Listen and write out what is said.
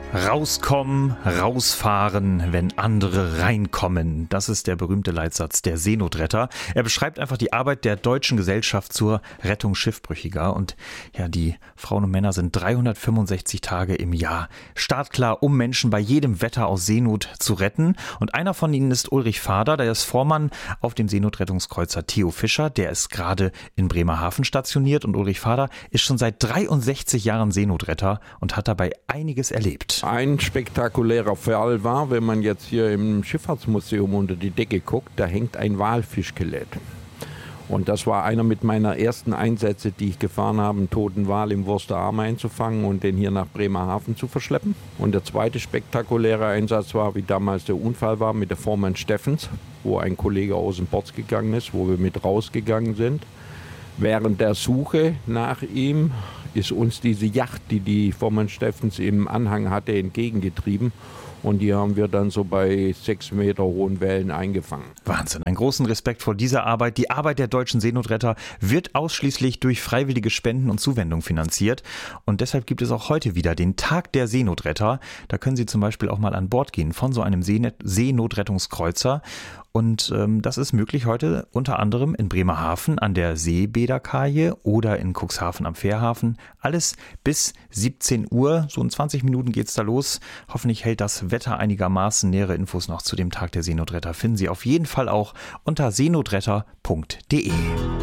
Rauskommen, rausfahren, wenn andere reinkommen. Das ist der berühmte Leitsatz der Seenotretter. Er beschreibt einfach die Arbeit der Deutschen Gesellschaft zur Rettung Schiffbrüchiger. Und ja, die Frauen und Männer sind 365 Tage im Jahr startklar, um Menschen bei jedem Wetter aus Seenot zu retten. Und einer von ihnen ist Ulrich Fader, der ist Vormann auf dem Seenotrettungskreuzer Theo Fischer. Der ist gerade in Bremerhaven stationiert. Und Ulrich Fader ist schon seit 63 Jahren Seenotretter und hat dabei einiges erlebt. Ein spektakulärer Fall war, wenn man jetzt hier im Schifffahrtsmuseum unter die Decke guckt, da hängt ein Walfischskelett. Und das war einer mit meiner ersten Einsätze, die ich gefahren habe, einen toten Wal im Wursterarm einzufangen und den hier nach Bremerhaven zu verschleppen. Und der zweite spektakuläre Einsatz war, wie damals der Unfall war mit der Vormann Steffens, wo ein Kollege aus dem Bord gegangen ist, wo wir mit rausgegangen sind. Während der Suche nach ihm ist uns diese Yacht, die Vormann Steffens im Anhang hatte, entgegengetrieben. Und die haben wir dann so bei 6 Meter hohen Wellen eingefangen. Wahnsinn, einen großen Respekt vor dieser Arbeit. Die Arbeit der deutschen Seenotretter wird ausschließlich durch freiwillige Spenden und Zuwendung finanziert. Und deshalb gibt es auch heute wieder den Tag der Seenotretter. Da können Sie zum Beispiel auch mal an Bord gehen von so einem Seenotrettungskreuzer. Und das ist möglich heute unter anderem in Bremerhaven an der Seebäderkaje oder in Cuxhaven am Fährhafen. Alles bis 17 Uhr, so in 20 Minuten geht's da los. Hoffentlich hält das Wetter einigermaßen. Nähere Infos noch zu dem Tag der Seenotretter finden Sie auf jeden Fall auch unter seenotretter.de.